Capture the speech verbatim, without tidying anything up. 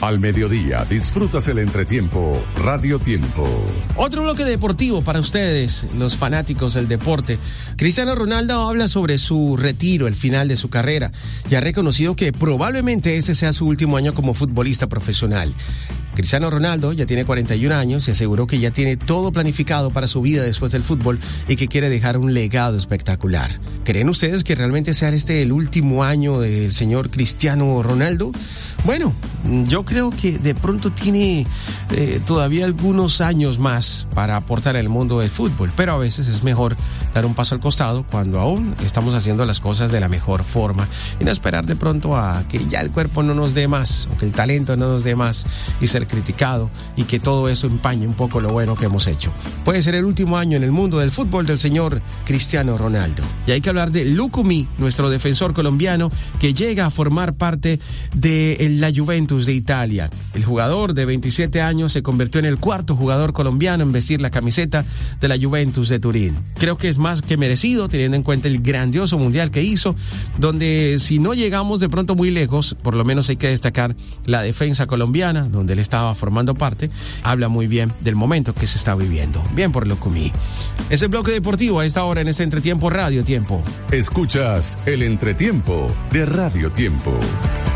Al mediodía disfrutas el entretiempo Radio Tiempo. Otro bloque deportivo para ustedes, los fanáticos del deporte. Cristiano Ronaldo habla sobre su retiro, el final de su carrera, y ha reconocido que probablemente ese sea su último año como futbolista profesional. Cristiano Ronaldo ya tiene cuarenta y un años y aseguró que ya tiene todo planificado para su vida después del fútbol y que quiere dejar un legado espectacular. ¿Creen ustedes que realmente sea este el último año del señor Cristiano Ronaldo? Bueno, yo creo que de pronto tiene eh, todavía algunos años más para aportar al mundo del fútbol, pero a veces es mejor dar un paso al costado cuando aún estamos haciendo las cosas de la mejor forma y no esperar de pronto a que ya el cuerpo no nos dé más o que el talento no nos dé más y ser criticado y que todo eso empañe un poco lo bueno que hemos hecho. Puede ser el último año en el mundo del fútbol del señor Cristiano Ronaldo. Y hay que hablar de Lucumí, nuestro defensor colombiano que llega a formar parte de la Juventus de Italia. El jugador de veintisiete años se convirtió en el cuarto jugador colombiano en vestir la camiseta de la Juventus de Turín. Creo que es más que merecido teniendo en cuenta el grandioso mundial que hizo, donde si no llegamos de pronto muy lejos, por lo menos hay que destacar la defensa colombiana, donde él estaba formando parte, habla muy bien del momento que se está viviendo. Bien por Lucumí. Es el bloque deportivo a esta hora en este Entretiempo Radio Tiempo. Escuchas el Entretiempo de Radio Tiempo.